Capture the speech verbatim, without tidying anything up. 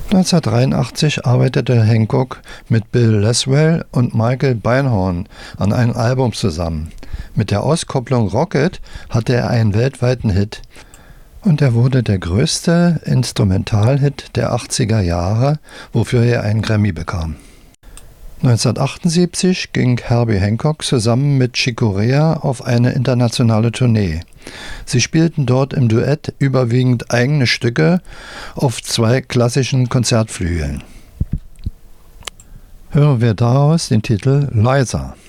neunzehnhundertdreiundachtzig arbeitete Hancock mit Bill Laswell und Michael Beinhorn an einem Album zusammen. Mit der Auskopplung Rocket hatte er einen weltweiten Hit und er wurde der größte Instrumentalhit der achtziger Jahre, wofür er einen Grammy bekam. neunzehnhundertachtundsiebzig ging Herbie Hancock zusammen mit Chick Corea auf eine internationale Tournee. Sie spielten dort im Duett überwiegend eigene Stücke auf zwei klassischen Konzertflügeln. Hören wir daraus den Titel Liza.